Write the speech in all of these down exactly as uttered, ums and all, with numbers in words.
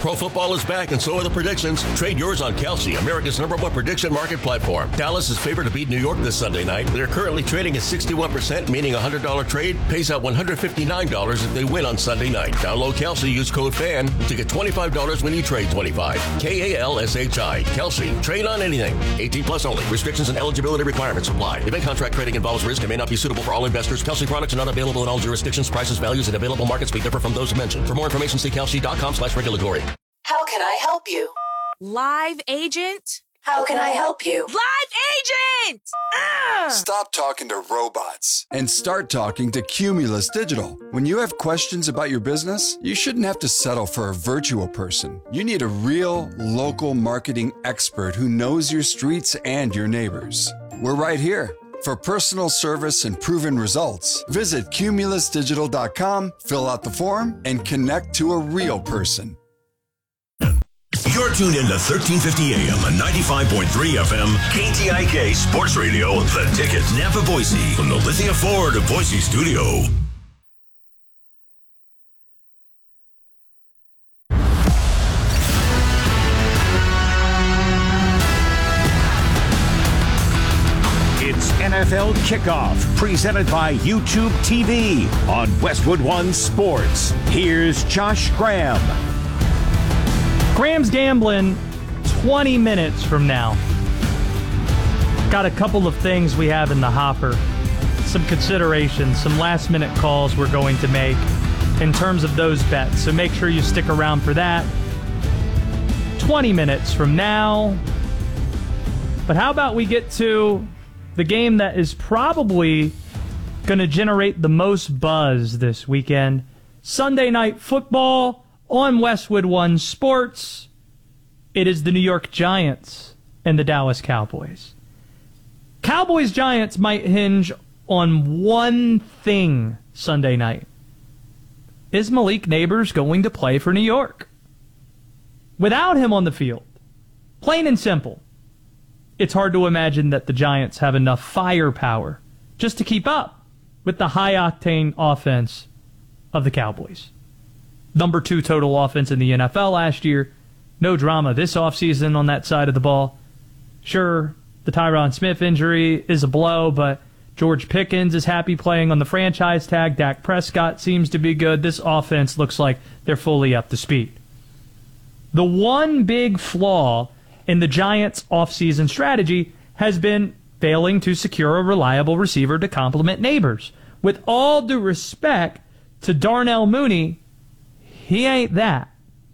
Pro football is back, and so are the predictions. Trade yours on Kalshi, America's number one prediction market platform. Dallas is favored to beat New York this Sunday night. They're currently trading at sixty-one percent, meaning a one hundred dollars trade pays out one hundred fifty-nine dollars if they win on Sunday night. Download Kalshi, use code FAN to get twenty-five dollars when you trade twenty-five. K A L S H I. Kalshi. Trade on anything. eighteen plus only. Restrictions and eligibility requirements apply. Event contract trading involves risk and may not be suitable for all investors. Kalshi products are not available in all jurisdictions. Prices, values, and available markets may differ from those mentioned. For more information, see kalshi.com slash regulatory. How can I help you? Live agent? How can I help you? Live agent! Ugh! Stop talking to robots and start talking to Cumulus Digital. When you have questions about your business, you shouldn't have to settle for a virtual person. You need a real, local marketing expert who knows your streets and your neighbors. We're right here. For personal service and proven results, visit cumulus digital dot com, fill out the form, and connect to a real person. You're tuned in to thirteen fifty A M and ninety-five point three F M, K T I K Sports Radio, The Ticket, Napa, Boise, from the Lithia Ford of Boise studio. It's N F L Kickoff, presented by YouTube T V on Westwood One Sports. Here's Josh Graham. Graham's gambling twenty minutes from now. Got a couple of things we have in the hopper. Some considerations, some last-minute calls we're going to make in terms of those bets. So make sure you stick around for that. twenty minutes from now. But how about we get to the game that is probably going to generate the most buzz this weekend? Sunday Night Football on Westwood One Sports. It is the New York Giants and the Dallas Cowboys. Cowboys-Giants might hinge on one thing Sunday night. Is Malik Nabers going to play for New York? Without him on the field, plain and simple, it's hard to imagine that the Giants have enough firepower just to keep up with the high-octane offense of the Cowboys. Number two total offense in the N F L last year. No drama this offseason on that side of the ball. Sure, the Tyron Smith injury is a blow, but George Pickens is happy playing on the franchise tag. Dak Prescott seems to be good. This offense looks like they're fully up to speed. The one big flaw in the Giants' offseason strategy has been failing to secure a reliable receiver to complement Nabers. With all due respect to Darnell Mooney, he ain't that.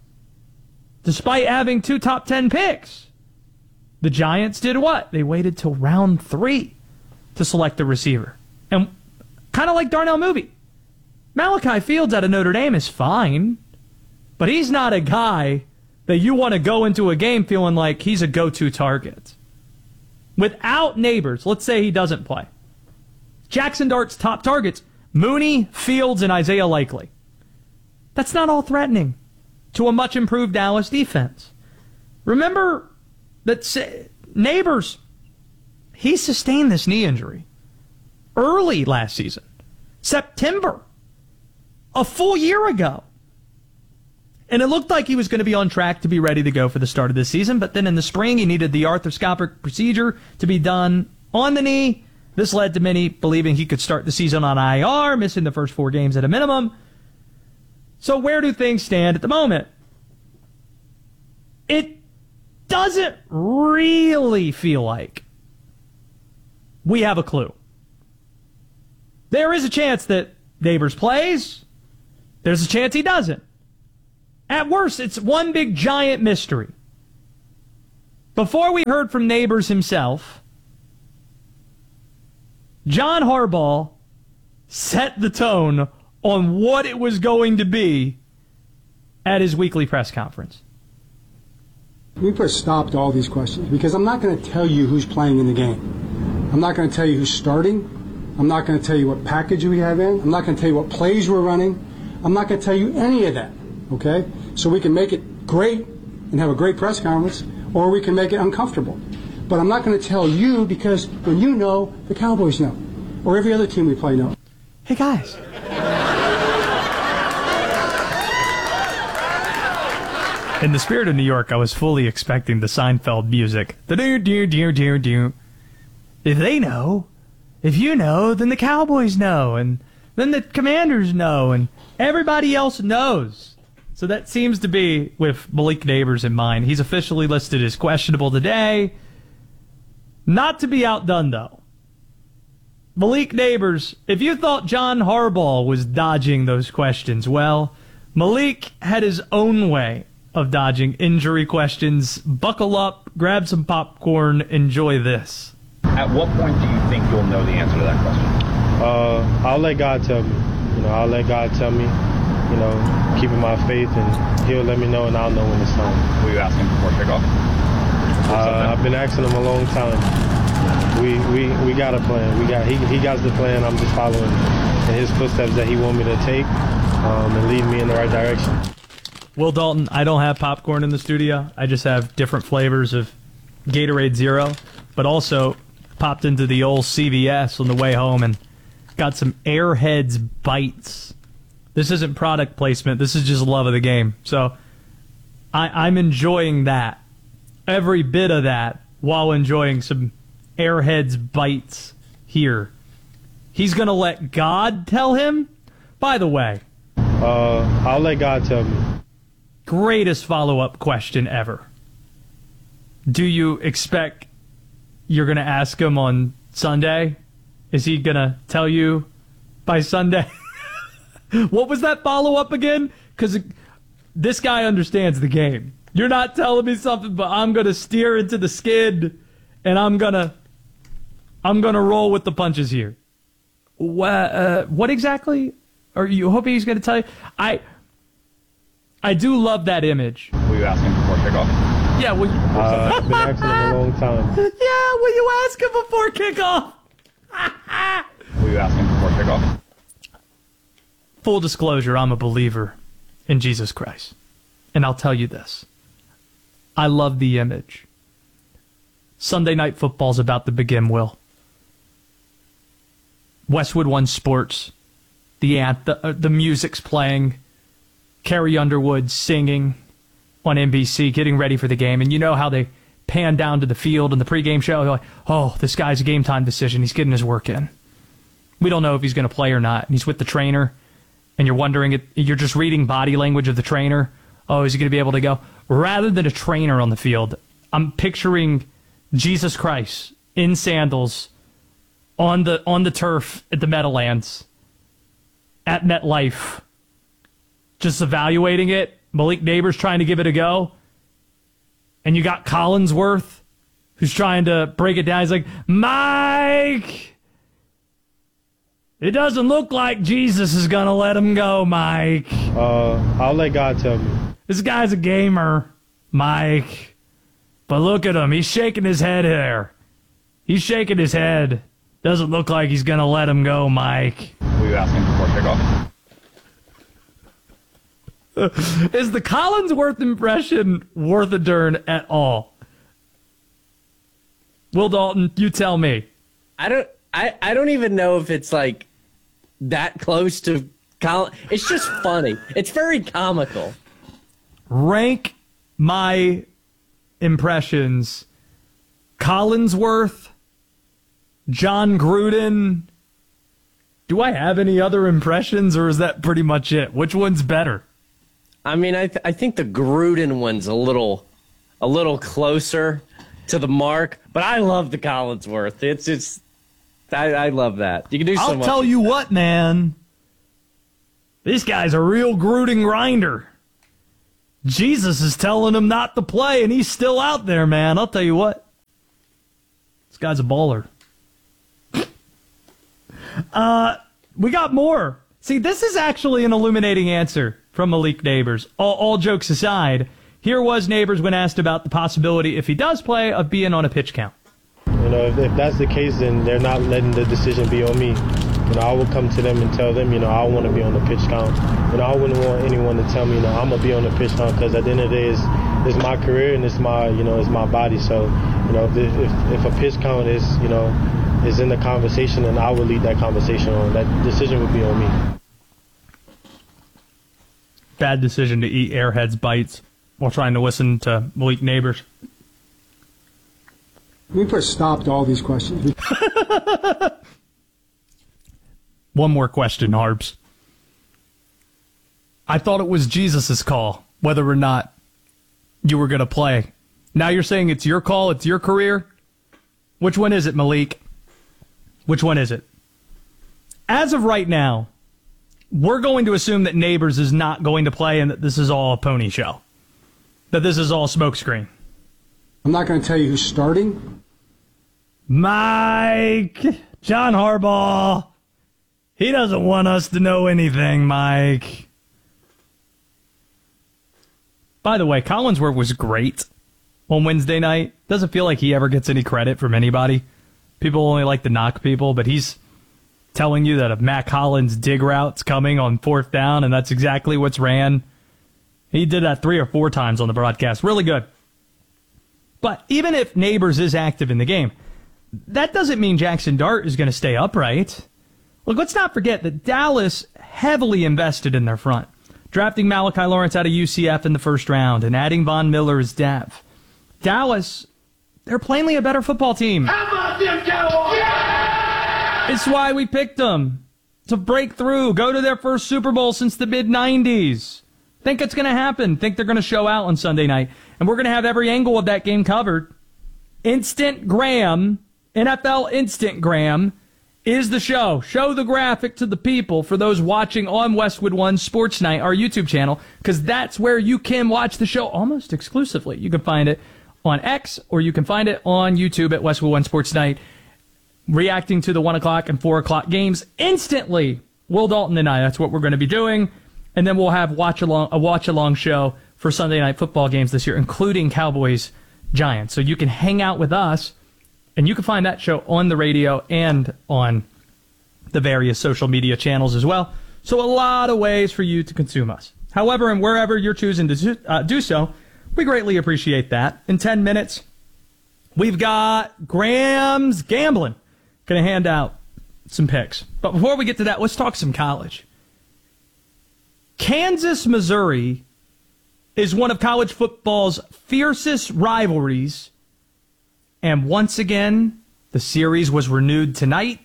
Despite having two top ten picks, the Giants did what? They waited till round three to select a receiver. And kind of like Darnell Mooney, Malachi Fields out of Notre Dame is fine, but he's not a guy that you want to go into a game feeling like he's a go-to target. Without Nabers, let's say he doesn't play. Jackson Dart's top targets, Mooney, Fields, and Isaiah Likely. That's not all threatening to a much improved Dallas defense. Remember that Nabers, he sustained this knee injury early last season, September, a full year ago. And it looked like he was going to be on track to be ready to go for the start of this season, but then in the spring he needed the arthroscopic procedure to be done on the knee. This led to many believing he could start the season on I R, missing the first four games at a minimum. So where do things stand at the moment? It doesn't really feel like we have a clue. There is a chance that Nabers plays. There's a chance he doesn't. At worst, it's one big giant mystery. Before we heard from Nabers himself, John Harbaugh set the tone on what it was going to be at his weekly press conference. We put a stop to all these questions because I'm not going to tell you who's playing in the game. I'm not going to tell you who's starting. I'm not going to tell you what package we have in. I'm not going to tell you what plays we're running. I'm not going to tell you any of that, okay? So we can make it great and have a great press conference, or we can make it uncomfortable. But I'm not going to tell you because when you know, the Cowboys know, or every other team we play know. Hey, guys. In the spirit of New York, I was fully expecting the Seinfeld music. The do do do do do. If they know, if you know, then the Cowboys know, and then the Commanders know, and everybody else knows. So that seems to be with Malik Nabers in mind. He's officially listed as questionable today. Not to be outdone, though. Malik Nabers, if you thought John Harbaugh was dodging those questions, well, Malik had his own way of dodging injury questions. Buckle up, grab some popcorn, enjoy this. At what point do you think you'll know the answer to that question? Uh, I'll let God tell me. You know, I'll let God tell me. You know, keeping my faith, and He'll let me know, and I'll know when it's time. Will you ask Him before kickoff? Uh, I've been asking Him a long time. We we we got a plan. We got he he got the plan. I'm just following in His footsteps that He want me to take, um, and lead me in the right direction. Will Dalton, I don't have popcorn in the studio. I just have different flavors of Gatorade Zero, but also popped into the old C V S on the way home and got some Airheads Bites. This isn't product placement. This is just love of the game. So I, I'm enjoying that, every bit of that, while enjoying some Airheads Bites here. He's going to let God tell him? By the way. Uh, I'll let God tell me. Greatest follow-up question ever. Do you expect you're going to ask him on Sunday? Is he going to tell you by Sunday? What was that follow-up again? Because this guy understands the game. You're not telling me something, but I'm going to steer into the skid, and I'm going to I'm gonna roll with the punches here. What, uh, what exactly are you hoping he's going to tell you? I I do love that image. Will you ask him before kickoff? Yeah, will you? Uh, I've been asking him a long time. Yeah, will you ask him before kickoff? Will you ask him before kickoff? Full disclosure, I'm a believer in Jesus Christ. And I'll tell you this. I love the image. Sunday Night Football's about to begin, Will. Westwood One Sports. The, anthem, uh, the music's playing. Carrie Underwood singing on N B C, getting ready for the game. And you know how they pan down to the field in the pregame show? They're like, oh, this guy's a game time decision. He's getting his work in. We don't know if he's going to play or not. And he's with the trainer. And you're wondering, you're just reading body language of the trainer. Oh, is he going to be able to go? Rather than a trainer on the field, I'm picturing Jesus Christ in sandals on the on the turf at the Meadowlands at MetLife, just evaluating it. Malik Nabers trying to give it a go. And you got Collinsworth, who's trying to break it down. He's like, Mike! It doesn't look like Jesus is going to let him go, Mike. Uh, I'll let God tell me. This guy's a gamer, Mike. But look at him. He's shaking his head here. He's shaking his head. Doesn't look like he's going to let him go, Mike. Will you ask him before kickoff? Is the Collinsworth impression worth a darn at all? Will Dalton, you tell me. I don't I, I don't even know if it's like that close to Colin. It's just funny. It's very comical. Rank my impressions. Collinsworth, John Gruden. Do I have any other impressions, or is that pretty much it? Which one's better? I mean, I th- I think the Gruden one's a little a little closer to the mark, but I love the Collinsworth. It's it's I, I love that. You can do so I'll much. tell you what, man. This guy's a real Gruden grinder. Jesus is telling him not to play, and he's still out there, man. I'll tell you what. This guy's a baller. uh, we got more. See, this is actually an illuminating answer from Malik Nabers. All, all jokes aside, here was Nabers when asked about the possibility, if he does play, of being on a pitch count. You know, if, if that's the case, then they're not letting the decision be on me. You know, I will come to them and tell them, you know, I want to be on the pitch count. You know, I wouldn't want anyone to tell me, you know, I'm going to be on the pitch count, because at the end of the day, it's, it's my career and it's my, you know, it's my body. So, you know, if, if, if a pitch count is, you know, is in the conversation, then I will lead that conversation on. That decision would be on me. Bad decision to eat Airheads Bites. while trying to listen to Malik Neighbors. We put a stop to all these questions. One more question, Harbs. I thought it was Jesus' call, whether or not you were going to play. Now you're saying it's your call, it's your career? Which one is it, Malik? Which one is it? As of right now, we're going to assume that Neighbors is not going to play and that this is all a pony show. That this is all smokescreen. I'm not going to tell you who's starting. Mike! John Harbaugh! He doesn't want us to know anything, Mike. By the way, Collinsworth was great on Wednesday night. Doesn't feel like he ever gets any credit from anybody. People only like to knock people, but he's telling you that a Matt Collins dig route's coming on fourth down, and that's exactly what's ran. He did that three or four times on the broadcast. Really good. But even if Neighbors is active in the game, that doesn't mean Jackson Dart is going to stay upright. Look, let's not forget that Dallas heavily invested in their front, drafting Malachi Lawrence out of U C F in the first round and adding Von Miller as depth. Dallas, they're plainly a better football team. How about them Cowboys? Yeah! It's why we picked them to break through, go to their first Super Bowl since the mid nineties. Think it's going to happen. Think they're going to show out on Sunday night. And we're going to have every angle of that game covered. Instant Graham, N F L Instant Graham, is the show. Show the graphic to the people for those watching on Westwood One Sports Night, our YouTube channel, because that's where you can watch the show almost exclusively. You can find it on X, or you can find it on YouTube at Westwood One Sports Night, reacting to the one o'clock and four o'clock games instantly. Will Dalton and I, that's what we're going to be doing. And then we'll have watch along a watch-along show for Sunday night football games this year, including Cowboys-Giants. So you can hang out with us, and you can find that show on the radio and on the various social media channels as well. So a lot of ways for you to consume us. However, and wherever you're choosing to do, uh, do so, we greatly appreciate that. In ten minutes, we've got Graham's Gambling. Going to hand out some picks. But before we get to that, let's talk some college. Kansas, Missouri is one of college football's fiercest rivalries. And once again, the series was renewed tonight.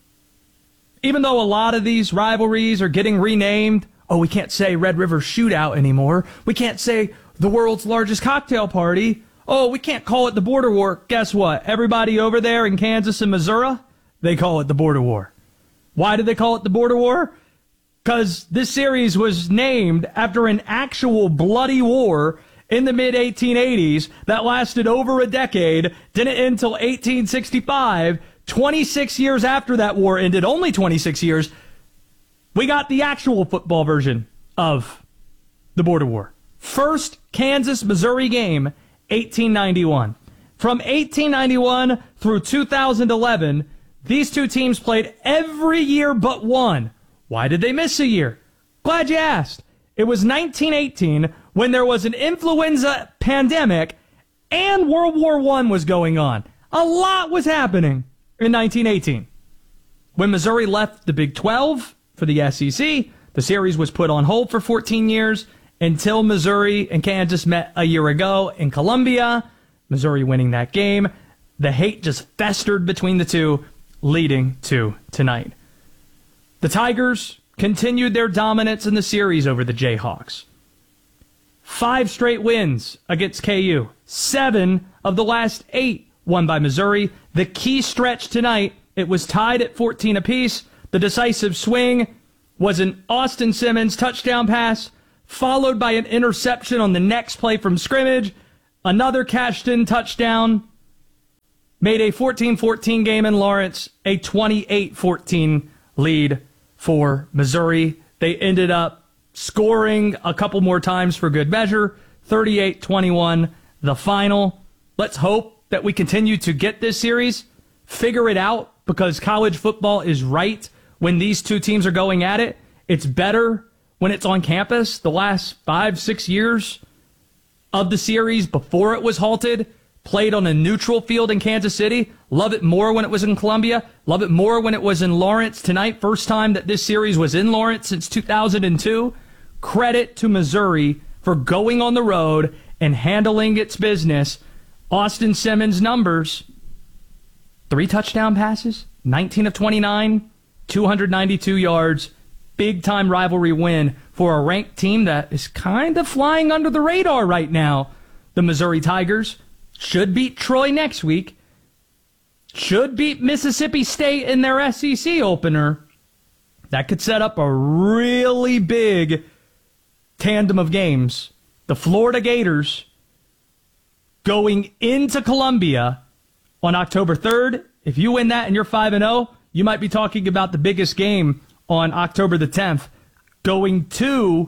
Even though a lot of these rivalries are getting renamed, oh, we can't say Red River Shootout anymore. We can't say the world's largest cocktail party. Oh, we can't call it the Border War. Guess what? Everybody over there in Kansas and Missouri, they call it the Border War. Why do they call it the Border War? Because this series was named after an actual bloody war in the mid eighteen eighties that lasted over a decade, didn't end until eighteen sixty-five. twenty-six years after that war ended, only twenty-six years, we got the actual football version of the Border War. First Kansas-Missouri game, eighteen ninety-one. From eighteen ninety-one through two thousand eleven, these two teams played every year but one. Why did they miss a year? Glad you asked. It was nineteen eighteen when there was an influenza pandemic and World War One was going on. A lot was happening in nineteen eighteen. When Missouri left the Big twelve for the S E C, the series was put on hold for fourteen years until Missouri and Kansas met a year ago in Columbia. Missouri winning that game. The hate just festered between the two, leading to tonight. The Tigers continued their dominance in the series over the Jayhawks. Five straight wins against K U. Seven of the last eight won by Missouri. The key stretch tonight, it was tied at fourteen apiece. The decisive swing was an Austin Simmons touchdown pass, followed by an interception on the next play from scrimmage. Another cashed-in touchdown made a fourteen fourteen game in Lawrence, a twenty-eight fourteen lead for Missouri. They ended up scoring a couple more times for good measure, thirty-eight twenty-one, the final. Let's hope that we continue to get this series, figure it out, because college football is right when these two teams are going at it. It's better when it's on campus. The last five, six years of the series before it was halted, played on a neutral field in Kansas City. Love it more when it was in Columbia. Love it more when it was in Lawrence tonight. First time that this series was in Lawrence since two thousand two. Credit to Missouri for going on the road and handling its business. Austin Simmons' numbers, three touchdown passes, nineteen of twenty-nine, two hundred ninety-two yards, big-time rivalry win for a ranked team that is kind of flying under the radar right now. The Missouri Tigers should beat Troy next week, should beat Mississippi State in their S E C opener. That could set up a really big tandem of games. The Florida Gators going into Columbia on October third. If you win that and you're five and oh, you might be talking about the biggest game on October the tenth, going to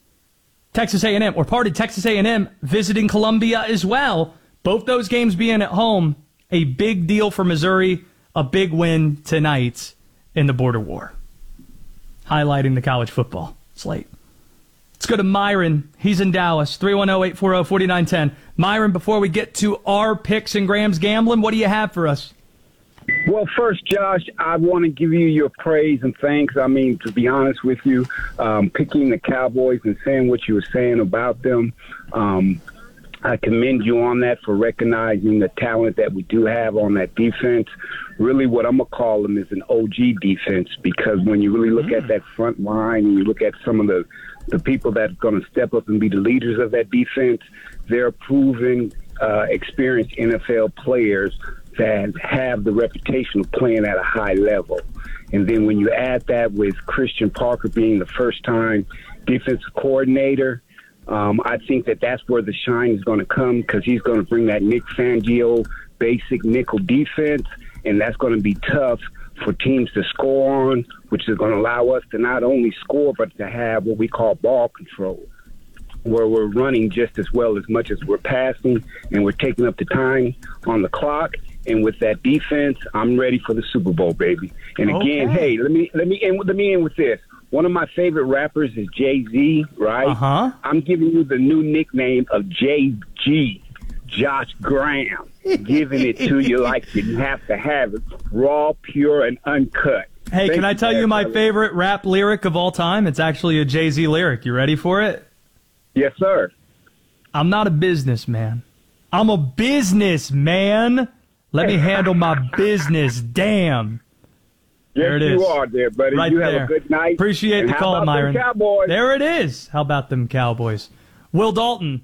Texas A and M, or part of Texas A and M visiting Columbia as well. Both those games being at home, a big deal for Missouri, a big win tonight in the border war. Highlighting the college football slate. Let's go to Myron. He's in Dallas. three one zero, eight four zero, four nine one zero. Myron, before we get to our picks and Graham's gambling, what do you have for us? Well, first, Josh, I want to give you your praise and thanks. I mean, to be honest with you, um, picking the Cowboys and saying what you were saying about them, um, I commend you on that for recognizing the talent that we do have on that defense. Really what I'm going to call them is an O G defense, because when you really look mm. at that front line and you look at some of the, the people that are going to step up and be the leaders of that defense, they're proven, uh, experienced N F L players that have the reputation of playing at a high level. And then when you add that with Christian Parker being the first-time defensive coordinator, Um, I think that that's where the shine is going to come, because he's going to bring that Nick Fangio basic nickel defense, and that's going to be tough for teams to score on, which is going to allow us to not only score but to have what we call ball control, where we're running just as well as much as we're passing, and we're taking up the time on the clock. And with that defense, I'm ready for the Super Bowl, baby. And again, Okay. hey, let me let me end, let me end with this. One of my favorite rappers is Jay-Z, right? Uh-huh. I'm giving you the new nickname of J G, Josh Graham, giving it to you like you have to have it, raw, pure, and uncut. Hey, Thank can I tell you my brother. favorite rap lyric of all time? It's actually a Jay-Z lyric. You ready for it? Yes, sir. I'm not a businessman. I'm a businessman. Let me handle my business. Damn. Yes, There it is. you are there, buddy. Right you there. have a good night. Appreciate and the how call, about Myron. them Cowboys? There it is. How about them Cowboys? Will Dalton.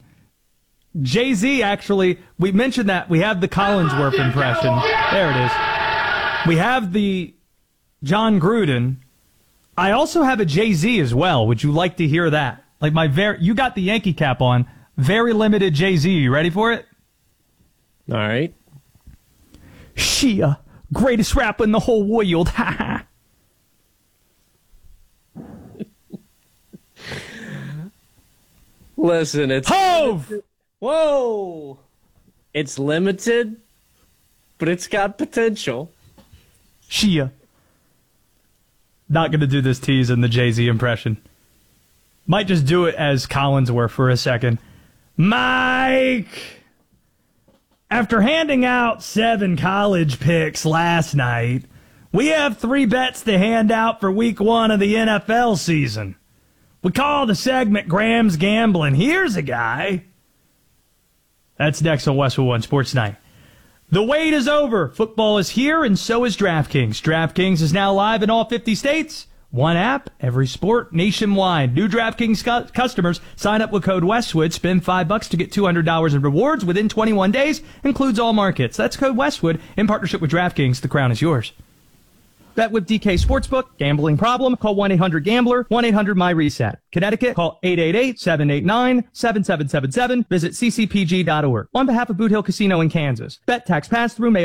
Jay-Z, actually, we mentioned that. We have the Collinsworth impression. There it is. We have the John Gruden. I also have a Jay-Z as well. Would you like to hear that? Like my very, you got the Yankee cap on. Very limited Jay-Z. You ready for it? All right. Shia, greatest rapper in the whole world. Ha ha. Listen, it's Hove. Whoa! It's limited, but it's got potential. Shia. Not going to do this tease in the Jay-Z impression. Might just do it as Collinsworth for a second. Mike! After handing out seven college picks last night, we have three bets to hand out for week one of the N F L season. We call the segment Graham's Gambling. Here's a guy. That's next on Westwood One Sports Night. The wait is over. Football is here, and so is DraftKings. DraftKings is now live in all fifty states. One app, every sport, nationwide. New DraftKings cu- customers sign up with code Westwood. Spend five bucks to get two hundred dollars in rewards within twenty-one days. Includes all markets. That's code Westwood in partnership with DraftKings. The crown is yours. Bet with D K Sportsbook. Gambling problem? Call one eight hundred gambler. one eight hundred my reset. Connecticut, call eight eight eight, seven eight nine, seven seven seven seven. Visit c c p g dot org. On behalf of Boot Hill Casino in Kansas. Bet tax pass through. May